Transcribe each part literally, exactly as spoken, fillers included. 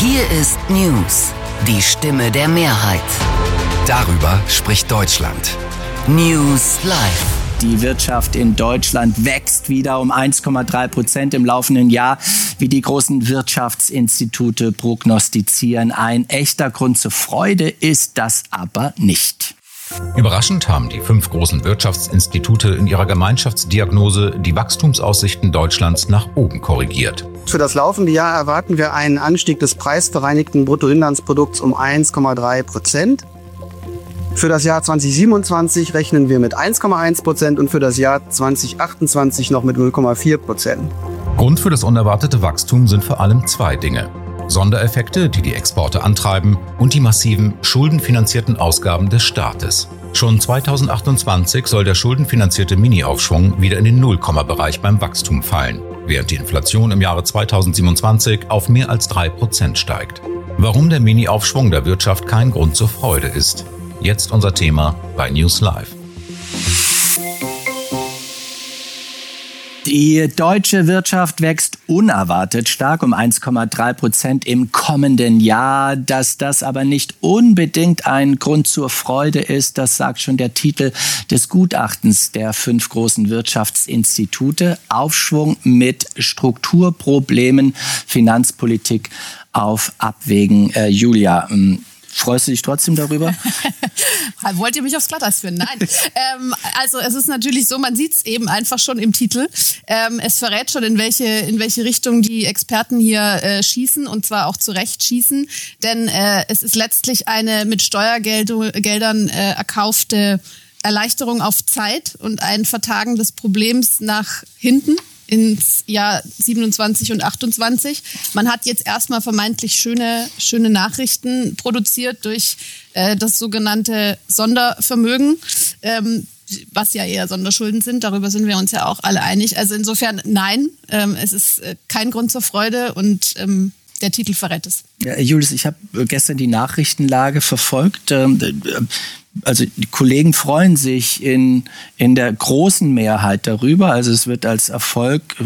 Hier ist News, die Stimme der Mehrheit. Darüber spricht Deutschland. News Live. Die Wirtschaft in Deutschland wächst wieder um eins Komma drei Prozent im laufenden Jahr, wie die großen Wirtschaftsinstitute prognostizieren. Ein echter Grund zur Freude ist das aber nicht. Überraschend haben die fünf großen Wirtschaftsinstitute in ihrer Gemeinschaftsdiagnose die Wachstumsaussichten Deutschlands nach oben korrigiert. Für das laufende Jahr erwarten wir einen Anstieg des preisbereinigten Bruttoinlandsprodukts um eins Komma drei Prozent. Für das Jahr zwanzig siebenundzwanzig rechnen wir mit eins Komma eins Prozent und für das Jahr zwanzig achtundzwanzig noch mit null Komma vier Prozent. Grund für das unerwartete Wachstum sind vor allem zwei Dinge. Sondereffekte, die die Exporte antreiben, und die massiven schuldenfinanzierten Ausgaben des Staates. Schon zweitausendachtundzwanzig soll der schuldenfinanzierte Mini-Aufschwung wieder in den Nullkomma-Bereich beim Wachstum fallen, während die Inflation im Jahre zweitausendsiebenundzwanzig auf mehr als drei Prozent steigt. Warum der Mini-Aufschwung der Wirtschaft kein Grund zur Freude ist. Jetzt unser Thema bei News Live. Die deutsche Wirtschaft wächst unerwartet stark um eins Komma drei Prozent im kommenden Jahr. Dass das aber nicht unbedingt ein Grund zur Freude ist, das sagt schon der Titel des Gutachtens der fünf großen Wirtschaftsinstitute. Aufschwung mit Strukturproblemen, Finanzpolitik auf Abwägen. Äh, Julia, freust du dich trotzdem darüber? Wollt ihr mich aufs Glatteis führen? Nein. ähm, also es ist natürlich so, man sieht es eben einfach schon im Titel. Ähm, es verrät schon, in welche, in welche Richtung die Experten hier äh, schießen, und zwar auch zu Recht schießen. Denn äh, es ist letztlich eine mit Steuergeldern äh, erkaufte Erleichterung auf Zeit und ein Vertagen des Problems nach hinten ins Jahr siebenundzwanzig und achtundzwanzig. Man hat jetzt erstmal vermeintlich schöne, schöne Nachrichten produziert durch äh, das sogenannte Sondervermögen, ähm, was ja eher Sonderschulden sind. Darüber sind wir uns ja auch alle einig. Also insofern nein, ähm, es ist äh, kein Grund zur Freude und ähm, der Titel verrät es. Ja, Julius, ich habe gestern die Nachrichtenlage verfolgt. Ähm, Also die Kollegen freuen sich in, in der großen Mehrheit darüber. Also es wird als Erfolg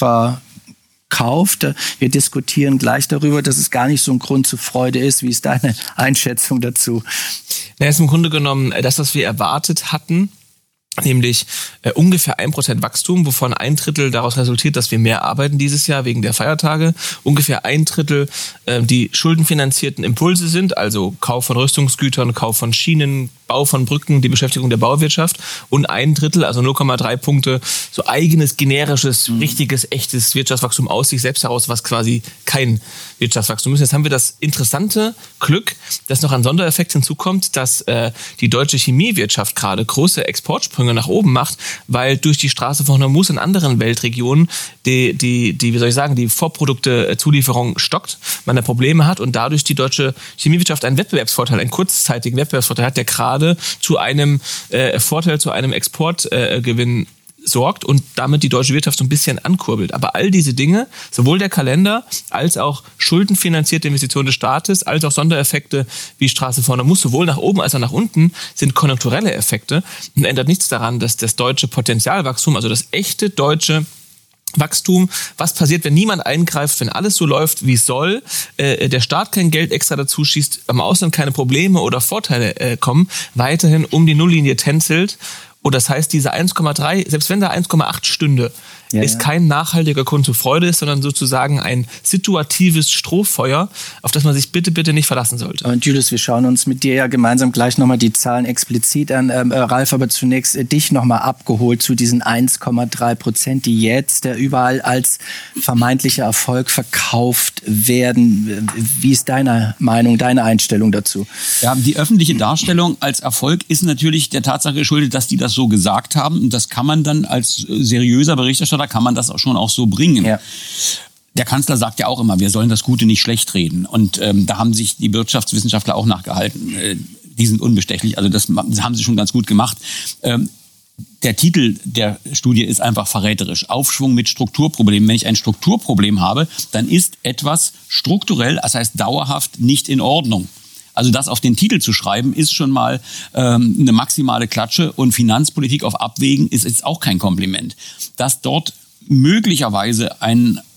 verkauft. Wir diskutieren gleich darüber, dass es gar nicht so ein Grund zur Freude ist. Wie ist deine Einschätzung dazu? Na, ist im Grunde genommen das, was wir erwartet hatten, nämlich äh, ungefähr ein Prozent Wachstum, wovon ein Drittel daraus resultiert, dass wir mehr arbeiten dieses Jahr wegen der Feiertage. Ungefähr ein Drittel äh, die schuldenfinanzierten Impulse sind, also Kauf von Rüstungsgütern, Kauf von Schienen, Bau von Brücken, die Beschäftigung der Bauwirtschaft, und ein Drittel, also null Komma drei Punkte, so eigenes, generisches, mhm. richtiges, echtes Wirtschaftswachstum aus sich selbst heraus, was quasi kein Wirtschaftswachstum ist. Jetzt haben wir das interessante Glück, dass noch ein Sondereffekt hinzukommt, dass äh, die deutsche Chemiewirtschaft gerade große Exportsprünge nach oben macht, weil durch die Straße von Hormuz in anderen Weltregionen die, die, die, wie soll ich sagen, die Vorprodukte-Zulieferung stockt, man da Probleme hat und dadurch die deutsche Chemiewirtschaft einen Wettbewerbsvorteil, einen kurzzeitigen Wettbewerbsvorteil hat, der gerade zu einem äh, Vorteil, zu einem Exportgewinn äh, sorgt und damit die deutsche Wirtschaft so ein bisschen ankurbelt. Aber all diese Dinge, sowohl der Kalender als auch schuldenfinanzierte Investitionen des Staates, als auch Sondereffekte wie Straße vorne muss, sowohl nach oben als auch nach unten, sind konjunkturelle Effekte und ändert nichts daran, dass das deutsche Potenzialwachstum, also das echte deutsche Wachstum, was passiert, wenn niemand eingreift, wenn alles so läuft, wie es soll, äh, der Staat kein Geld extra dazu schießt, am Ausland keine Probleme oder Vorteile äh, kommen, weiterhin um die Nulllinie tänzelt. Und das heißt, diese eins Komma drei, selbst wenn da eins Komma acht stünde, ja, ist ja. kein nachhaltiger Grund zur Freude ist, sondern sozusagen ein situatives Strohfeuer, auf das man sich bitte, bitte nicht verlassen sollte. Und Julius, wir schauen uns mit dir ja gemeinsam gleich nochmal die Zahlen explizit an. Ähm, äh, Ralf, aber zunächst äh, dich nochmal abgeholt zu diesen eins Komma drei Prozent, die jetzt äh, überall als vermeintlicher Erfolg verkauft werden. Wie ist deine Meinung, deine Einstellung dazu? Ja, die öffentliche Darstellung als Erfolg ist natürlich der Tatsache geschuldet, dass die das so gesagt haben. Und das kann man dann als seriöser Berichterstatter, kann man das auch schon auch so bringen. Ja. Der Kanzler sagt ja auch immer, wir sollen das Gute nicht schlecht reden. Und ähm, da haben sich die Wirtschaftswissenschaftler auch nachgehalten. Äh, die sind unbestechlich, also das, das haben sie schon ganz gut gemacht. Ähm, der Titel der Studie ist einfach verräterisch. Aufschwung mit Strukturproblemen. Wenn ich ein Strukturproblem habe, dann ist etwas strukturell, das heißt dauerhaft, nicht in Ordnung. Also das auf den Titel zu schreiben, ist schon mal ähm, eine maximale Klatsche. Und Finanzpolitik auf Abwägen ist jetzt auch kein Kompliment. Dass dort möglicherweise ein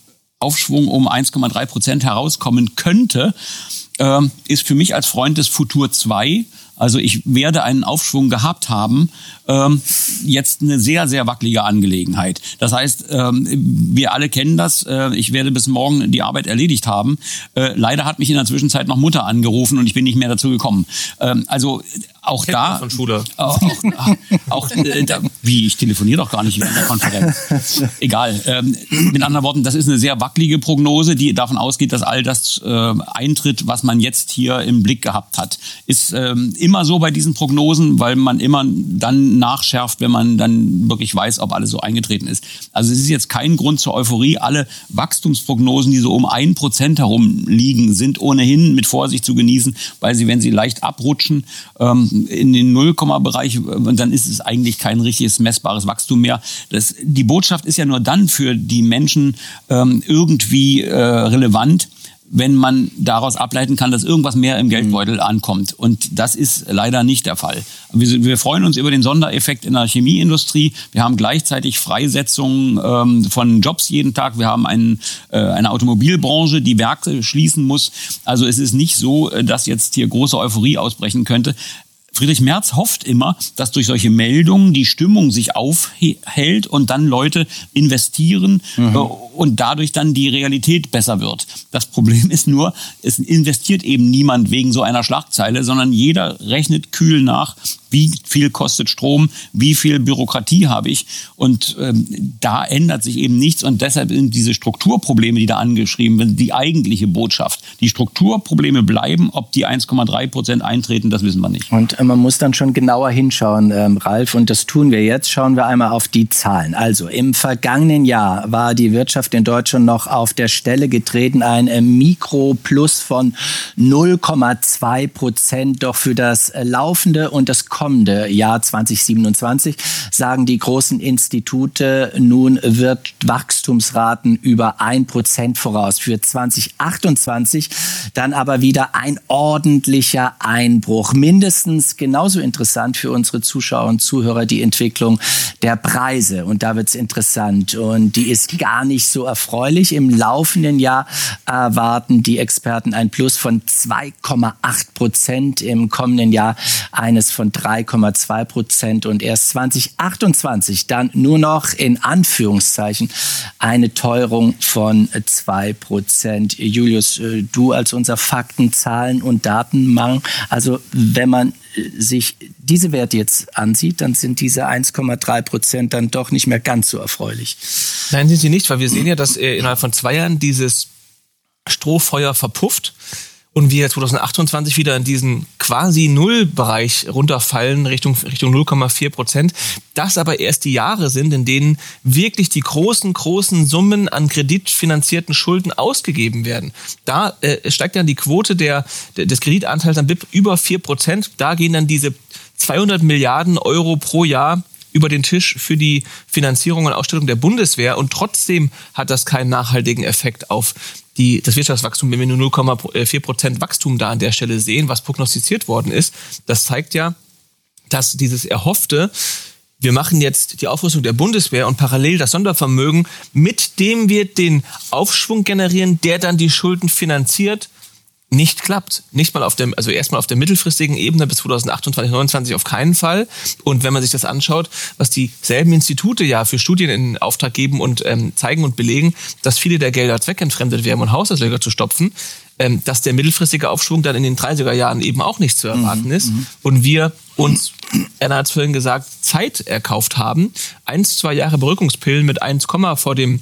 Aufschwung um eins Komma drei Prozent herauskommen könnte, äh, ist für mich als Freund des Futur zwei, also ich werde einen Aufschwung gehabt haben, ähm, jetzt eine sehr, sehr wackelige Angelegenheit. Das heißt, ähm, wir alle kennen das, äh, ich werde bis morgen die Arbeit erledigt haben. Äh, leider hat mich in der Zwischenzeit noch Mutter angerufen und ich bin nicht mehr dazu gekommen. Ähm, also auch Kennt da... von Schule. Auch, auch, auch äh, da, wie, ich telefoniere doch gar nicht in der Konferenz. Egal. Ähm, mit anderen Worten, das ist eine sehr wackelige Prognose, die davon ausgeht, dass all das äh, eintritt, was man jetzt hier im Blick gehabt hat. Ist ähm, immer so bei diesen Prognosen, weil man immer dann nachschärft, wenn man dann wirklich weiß, ob alles so eingetreten ist. Also es ist jetzt kein Grund zur Euphorie. Alle Wachstumsprognosen, die so um ein Prozent herum liegen, sind ohnehin mit Vorsicht zu genießen, weil sie, wenn sie leicht abrutschen, ähm, in den Nullkomma-Bereich, dann ist es eigentlich kein richtiges messbares Wachstum mehr. Das, die Botschaft ist ja nur dann für die Menschen ähm, irgendwie äh, relevant, wenn man daraus ableiten kann, dass irgendwas mehr im Geldbeutel ankommt. Und das ist leider nicht der Fall. Wir, wir freuen uns über den Sondereffekt in der Chemieindustrie. Wir haben gleichzeitig Freisetzungen ähm, von Jobs jeden Tag. Wir haben einen, äh, eine Automobilbranche, die Werke schließen muss. Also es ist nicht so, dass jetzt hier große Euphorie ausbrechen könnte. Friedrich Merz hofft immer, dass durch solche Meldungen die Stimmung sich aufhält und dann Leute investieren mhm. äh, und dadurch dann die Realität besser wird. Das Problem ist nur, es investiert eben niemand wegen so einer Schlagzeile, sondern jeder rechnet kühl nach, wie viel kostet Strom, wie viel Bürokratie habe ich. Und ähm, da ändert sich eben nichts. Und deshalb sind diese Strukturprobleme, die da angeschrieben werden, die eigentliche Botschaft. Die Strukturprobleme bleiben, ob die eins Komma drei Prozent eintreten, das wissen wir nicht. Und man muss dann schon genauer hinschauen, ähm, Ralf, und das tun wir jetzt. Schauen wir einmal auf die Zahlen. Also im vergangenen Jahr war die Wirtschaft in Deutschland noch auf der Stelle getreten, ein äh, Mikroplus von null Komma zwei Prozent. Doch für das äh, laufende und das kommende Jahr zwanzig siebenundzwanzig sagen die großen Institute, nun wird Wachstumsraten über ein Prozent voraus. Für zwanzig achtundzwanzig dann aber wieder ein ordentlicher Einbruch. Mindestens genauso interessant für unsere Zuschauer und Zuhörer die Entwicklung der Preise. Und da wird es interessant. Und die ist gar nicht so erfreulich. Im laufenden Jahr erwarten die Experten ein Plus von zwei Komma acht Prozent, im kommenden Jahr eines von drei Komma zwei Prozent und erst zwanzig achtundzwanzig dann nur noch in Anführungszeichen eine Teuerung von zwei Prozent. Julius, du als unser Fakten-, Zahlen- und Datenmann, also wenn man sich diese Werte jetzt ansieht, dann sind diese eins Komma drei Prozent dann doch nicht mehr ganz so erfreulich. Nein, sind sie nicht, weil wir sehen ja, dass innerhalb von zwei Jahren dieses Strohfeuer verpufft und wir zwanzig achtundzwanzig wieder in diesen quasi Nullbereich runterfallen, Richtung, Richtung null Komma vier Prozent. Das aber erst die Jahre sind, in denen wirklich die großen, großen Summen an kreditfinanzierten Schulden ausgegeben werden. Da äh, steigt dann die Quote der, der, des Kreditanteils an B I P über vier Prozent. Da gehen dann diese zweihundert Milliarden Euro pro Jahr über den Tisch für die Finanzierung und Ausstattung der Bundeswehr. Und trotzdem hat das keinen nachhaltigen Effekt auf die, das Wirtschaftswachstum, wenn wir nur null Komma vier Prozent Wachstum da an der Stelle sehen, was prognostiziert worden ist. Das zeigt ja, dass dieses Erhoffte, wir machen jetzt die Aufrüstung der Bundeswehr und parallel das Sondervermögen, mit dem wir den Aufschwung generieren, der dann die Schulden finanziert, nicht klappt. Nicht mal auf dem, also erstmal auf der mittelfristigen Ebene bis zwanzig achtundzwanzig, neunundzwanzig auf keinen Fall. Und wenn man sich das anschaut, was dieselben Institute ja für Studien in Auftrag geben und ähm, zeigen und belegen, dass viele der Gelder zweckentfremdet werden, um Haushaltslöcher zu stopfen, ähm, dass der mittelfristige Aufschwung dann in den dreißiger Jahren eben auch nicht zu erwarten mhm, ist. Mhm. Und wir uns, Erna hat es vorhin gesagt, Zeit erkauft haben. Eins, zwei Jahre Beruhigungspillen mit eins, vor dem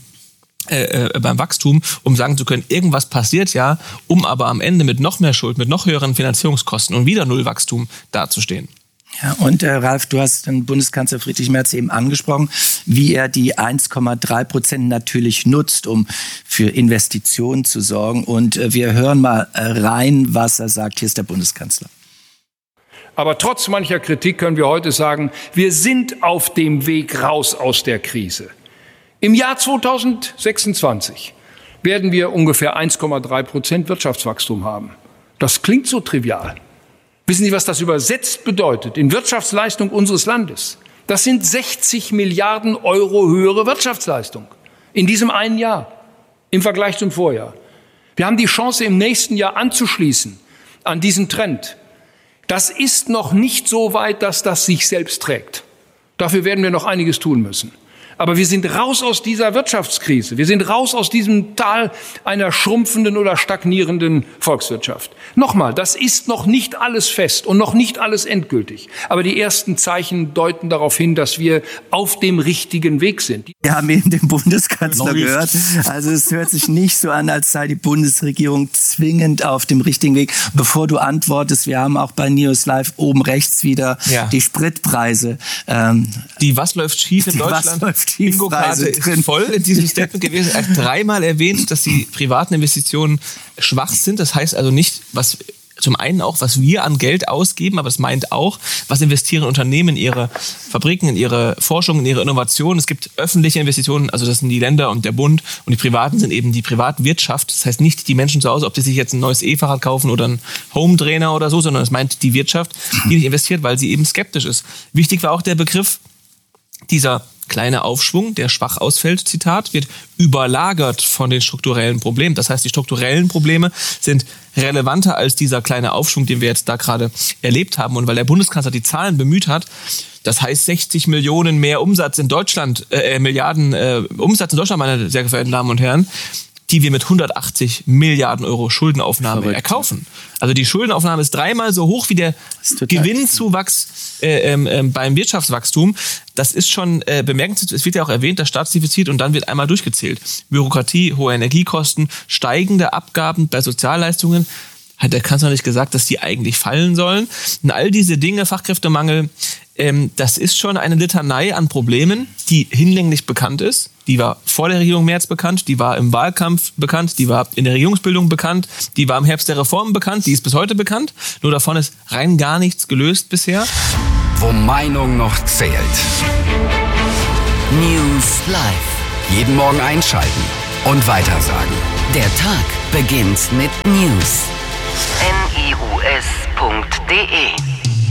Äh, äh, beim Wachstum, um sagen zu können, irgendwas passiert ja, um aber am Ende mit noch mehr Schuld, mit noch höheren Finanzierungskosten und wieder Nullwachstum dazustehen. Ja, und äh, Ralf, du hast den Bundeskanzler Friedrich Merz eben angesprochen, wie er die eins Komma drei Prozent natürlich nutzt, um für Investitionen zu sorgen. Und äh, wir hören mal äh, rein, was er sagt. Hier ist der Bundeskanzler. Aber trotz mancher Kritik können wir heute sagen, wir sind auf dem Weg raus aus der Krise. Im Jahr zweitausendsechsundzwanzig werden wir ungefähr eins Komma drei Prozent Wirtschaftswachstum haben. Das klingt so trivial. Wissen Sie, was das übersetzt bedeutet in Wirtschaftsleistung unseres Landes? Das sind sechzig Milliarden Euro höhere Wirtschaftsleistung in diesem einen Jahr. im Vergleich zum Vorjahr. Wir haben die Chance, im nächsten Jahr anzuschließen an diesen Trend. Das ist noch nicht so weit, dass das sich selbst trägt. Dafür werden wir noch einiges tun müssen. Aber wir sind raus aus dieser Wirtschaftskrise. Wir sind raus aus diesem Tal einer schrumpfenden oder stagnierenden Volkswirtschaft. Nochmal, das ist noch nicht alles fest und noch nicht alles endgültig. Aber die ersten Zeichen deuten darauf hin, dass wir auf dem richtigen Weg sind. Wir haben eben den Bundeskanzler gehört. Also es hört sich nicht so an, als sei die Bundesregierung zwingend auf dem richtigen Weg. Bevor du antwortest, wir haben auch bei News Live oben rechts wieder ja. die Spritpreise. Ähm, die Was läuft schief in Deutschland? Bingo-Karte ist voll in diesem Statement gewesen. Er hat dreimal erwähnt, dass die privaten Investitionen schwach sind. Das heißt also nicht, was zum einen auch, was wir an Geld ausgeben, aber es meint auch, was investieren Unternehmen in ihre Fabriken, in ihre Forschung, in ihre Innovation. Es gibt öffentliche Investitionen, also das sind die Länder und der Bund, und die privaten sind eben die Privatwirtschaft. Das heißt nicht die Menschen zu Hause, ob sie sich jetzt ein neues E-Fahrrad kaufen oder einen Home-Trainer oder so, sondern es meint die Wirtschaft, die nicht investiert, weil sie eben skeptisch ist. Wichtig war auch der Begriff, dieser kleine Aufschwung, der schwach ausfällt, Zitat, wird überlagert von den strukturellen Problemen. Das heißt, die strukturellen Probleme sind relevanter als dieser kleine Aufschwung, den wir jetzt da gerade erlebt haben. Und weil der Bundeskanzler die Zahlen bemüht hat, das heißt sechzig Millionen mehr Umsatz in Deutschland, äh, Milliarden äh, Umsatz in Deutschland, meine sehr verehrten Damen und Herren, die wir mit hundertachtzig Milliarden Euro Schuldenaufnahme Verrückt. erkaufen. Also die Schuldenaufnahme ist dreimal so hoch wie der Gewinnzuwachs äh, äh, beim Wirtschaftswachstum. Das ist schon äh, bemerkenswert. Es wird ja auch erwähnt, das Staatsdefizit, und dann wird einmal durchgezählt. Bürokratie, hohe Energiekosten, steigende Abgaben bei Sozialleistungen. Hat der Kanzler nicht gesagt, dass die eigentlich fallen sollen? Und all diese Dinge, Fachkräftemangel, ähm, das ist schon eine Litanei an Problemen, die hinlänglich bekannt ist. Die war vor der Regierung Merz bekannt, die war im Wahlkampf bekannt, die war in der Regierungsbildung bekannt, die war im Herbst der Reformen bekannt, die ist bis heute bekannt. Nur davon ist rein gar nichts gelöst bisher. Wo Meinung noch zählt. News Live. Jeden Morgen einschalten und weitersagen. Der Tag beginnt mit News. N I U S punkt D E